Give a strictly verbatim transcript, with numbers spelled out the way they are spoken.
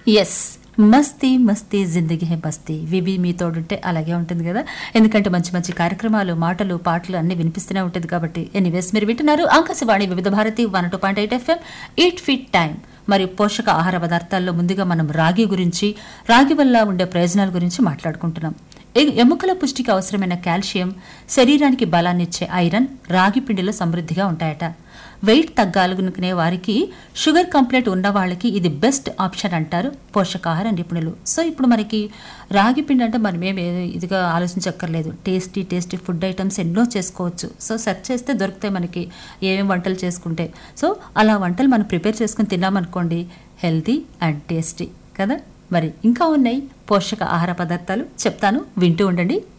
Yes, మస్తీ మస్తీ జిందగీ హే బస్తీ. వివి మీ తోడుంటే అలాగే ఉంటుంది కదా. ఎందుకంటే మంచి మంచి కార్యక్రమాలు, మాటలు, పాటలు అన్ని వినిపిస్తూనే ఉంటుంది కాబట్టి. ఎనీవేస్, మీరు వింటున్నారు ఆకాశవాణి వివిధ Bharati one two point eight FM eight feet time. మరి పోషక ఆహార పదార్థాల్లో ముందుగా మనం రాగి గురించి, రాగి వల్ల ఉండే ప్రయోజనాల గురించి మాట్లాడుకుంటున్నాం. ఎముకల పుష్టికి అవసరమైన కాల్షియం, శరీరానికి బలాన్నిచ్చే ఐరన్ రాగి పిండిలో సమృద్ధిగా ఉంటాయట. వెయిట్ తగ్గాలనుకునే వారికి, షుగర్ కంప్లైంట్ ఉన్న వాళ్ళకి ఇది బెస్ట్ ఆప్షన్ అంటారు పోషకాహార నిపుణులు. సో ఇప్పుడు మనకి రాగి పిండి అంటే మనం ఏమి ఇదిగా ఆలోచించక్కర్లేదు. టేస్టీ టేస్టీ ఫుడ్ ఐటమ్స్ ఎన్నో చేసుకోవచ్చు. సో సెర్చ్ చేస్తే దొరుకుతాయి మనకి ఏమేమి వంటలు చేసుకుంటే. సో అలా వంటలు మనం ప్రిపేర్ చేసుకుని తిన్నామనుకోండి, హెల్తీ అండ్ టేస్టీ కదా. మరి ఇంకా ఉన్నాయి పోషక ఆహార పదార్థాలు, చెప్తాను, వింటూ ఉండండి.